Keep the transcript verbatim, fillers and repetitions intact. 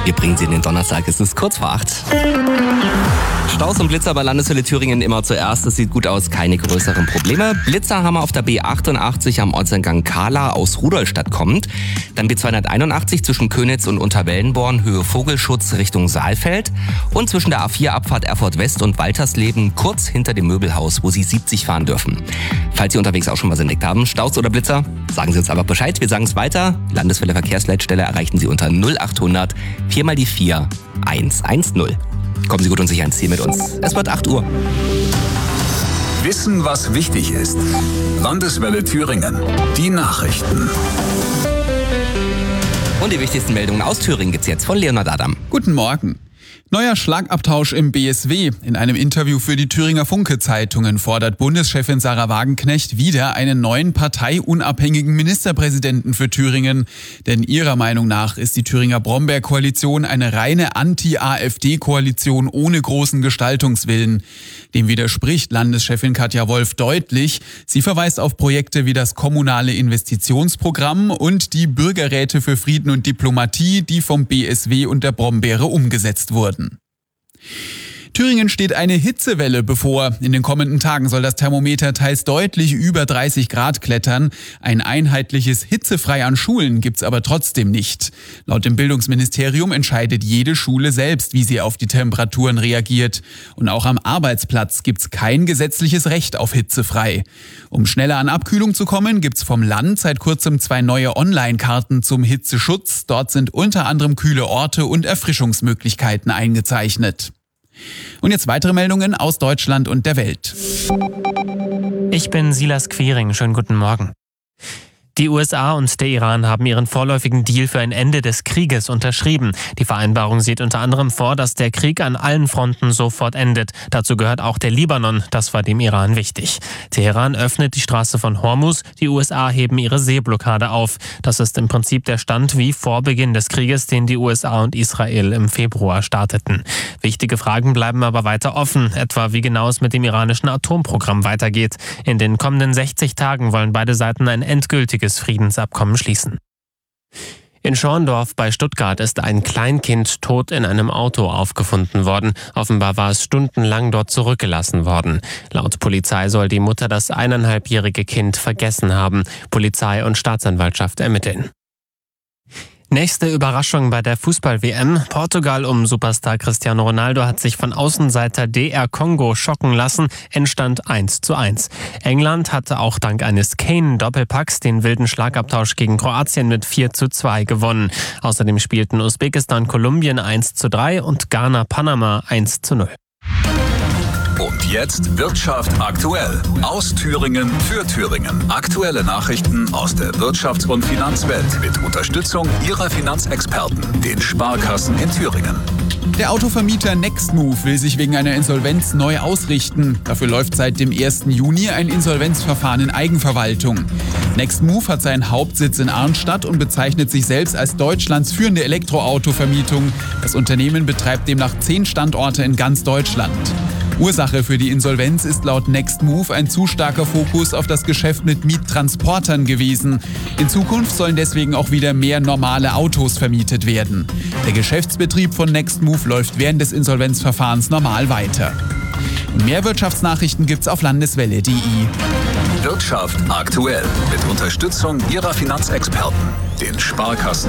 Wir bringen Sie in den Donnerstag, es ist kurz vor acht. Staus und Blitzer bei Landeswelle Thüringen immer zuerst. Es sieht gut aus, keine größeren Probleme. Blitzer haben wir auf der B achtundachtzig am Ortseingang Kahla aus Rudolstadt kommend. Dann B zweihunderteinundachtzig zwischen Könitz und Unterwellenborn, Höhe Vogelschutz Richtung Saalfeld. Und zwischen der A vier Abfahrt Erfurt West und Waltersleben kurz hinter dem Möbelhaus, wo Sie siebzig fahren dürfen. Falls Sie unterwegs auch schon was entdeckt haben, Staus oder Blitzer, sagen Sie uns einfach Bescheid. Wir sagen es weiter. Landeswelle Verkehrsleitstelle erreichen Sie unter null achthundert vier mal die vier hundertzehn. Kommen Sie gut und sicher ins Ziel mit uns. Es wird acht Uhr. Wissen, was wichtig ist. Landeswelle Thüringen. Die Nachrichten. Und die wichtigsten Meldungen aus Thüringen gibt's jetzt von Leonhard Adam. Guten Morgen. Neuer Schlagabtausch im B S W. In einem Interview für die Thüringer Funke-Zeitungen fordert Bundeschefin Sarah Wagenknecht wieder einen neuen parteiunabhängigen Ministerpräsidenten für Thüringen. Denn ihrer Meinung nach ist die Thüringer Brombeer-Koalition eine reine Anti-AfD-Koalition ohne großen Gestaltungswillen. Dem widerspricht Landeschefin Katja Wolf deutlich. Sie verweist auf Projekte wie das kommunale Investitionsprogramm und die Bürgerräte für Frieden und Diplomatie, die vom B S W und der Brombeere umgesetzt wurden. Thüringen steht eine Hitzewelle bevor. In den kommenden Tagen soll das Thermometer teils deutlich über dreißig Grad klettern. Ein einheitliches Hitzefrei an Schulen gibt's aber trotzdem nicht. Laut dem Bildungsministerium entscheidet jede Schule selbst, wie sie auf die Temperaturen reagiert. Und auch am Arbeitsplatz gibt's kein gesetzliches Recht auf hitzefrei. Um schneller an Abkühlung zu kommen, gibt's vom Land seit kurzem zwei neue Online-Karten zum Hitzeschutz. Dort sind unter anderem kühle Orte und Erfrischungsmöglichkeiten eingezeichnet. Und jetzt weitere Meldungen aus Deutschland und der Welt. Ich bin Silas Quiring. Schönen guten Morgen. Die U S A und der Iran haben ihren vorläufigen Deal für ein Ende des Krieges unterschrieben. Die Vereinbarung sieht unter anderem vor, dass der Krieg an allen Fronten sofort endet. Dazu gehört auch der Libanon. Das war dem Iran wichtig. Teheran öffnet die Straße von Hormuz. Die U S A heben ihre Seeblockade auf. Das ist im Prinzip der Stand wie vor Beginn des Krieges, den die U S A und Israel im Februar starteten. Wichtige Fragen bleiben aber weiter offen, etwa wie genau es mit dem iranischen Atomprogramm weitergeht. In den kommenden sechzig Tagen wollen beide Seiten ein endgültiges Friedensabkommen schließen. In Schorndorf bei Stuttgart ist ein Kleinkind tot in einem Auto aufgefunden worden. Offenbar war es stundenlang dort zurückgelassen worden. Laut Polizei soll die Mutter das eineinhalbjährige Kind vergessen haben. Polizei und Staatsanwaltschaft ermitteln. Nächste Überraschung bei der Fußball-W M. Portugal um Superstar Cristiano Ronaldo hat sich von Außenseiter D R Kongo schocken lassen. Endstand eins zu eins. England hatte auch dank eines Kane-Doppelpacks den wilden Schlagabtausch gegen Kroatien mit vier zu zwei gewonnen. Außerdem spielten Usbekistan Kolumbien eins zu drei und Ghana Panama eins zu null. Und jetzt Wirtschaft aktuell. Aus Thüringen für Thüringen. Aktuelle Nachrichten aus der Wirtschafts- und Finanzwelt mit Unterstützung Ihrer Finanzexperten, den Sparkassen in Thüringen. Der Autovermieter Nextmove will sich wegen einer Insolvenz neu ausrichten. Dafür läuft seit dem ersten Juni ein Insolvenzverfahren in Eigenverwaltung. Nextmove hat seinen Hauptsitz in Arnstadt und bezeichnet sich selbst als Deutschlands führende Elektroautovermietung. Das Unternehmen betreibt demnach zehn Standorte in ganz Deutschland. Ursache für die Insolvenz ist laut Nextmove ein zu starker Fokus auf das Geschäft mit Miettransportern gewesen. In Zukunft sollen deswegen auch wieder mehr normale Autos vermietet werden. Der Geschäftsbetrieb von Nextmove läuft während des Insolvenzverfahrens normal weiter. Und mehr Wirtschaftsnachrichten gibt's auf landeswelle punkt de. Wirtschaft aktuell mit Unterstützung Ihrer Finanzexperten, den Sparkassen.